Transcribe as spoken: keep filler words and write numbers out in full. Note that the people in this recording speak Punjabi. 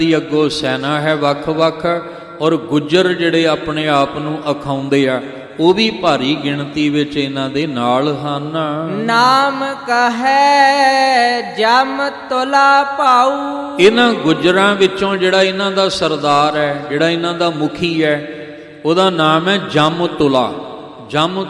ਦੀ ਅੱਗੋਂ ਸੈਨਾ ਹੈ ਵੱਖ ਵੱਖ, ਔਰ ਗੁੱਜਰ ਜਿਹੜੇ ਆਪਣੇ ਆਪ ਨੂੰ ਅਖਾਉਂਦੇ ਆ ਉਹ ਵੀ ਭਾਰੀ ਗਿਣਤੀ ਵਿੱਚ ਇਹਨਾਂ ਦੇ ਨਾਲ ਹਨ। ਨਾਮ ਕਹੈ ਜਮ ਤੁਲਾ ਪਾਉ, ਇਹਨਾਂ ਗੁੱਜਰਾਂ ਵਿੱਚੋਂ ਜਿਹੜਾ ਇਹਨਾਂ ਦਾ ਸਰਦਾਰ ਹੈ, ਜਿਹੜਾ ਇਹਨਾਂ ਦਾ ਮੁਖੀ ਹੈ, ਉਹਦਾ ਨਾਮ ਹੈ ਜਮ ਤੁਲਾ। ਜਮ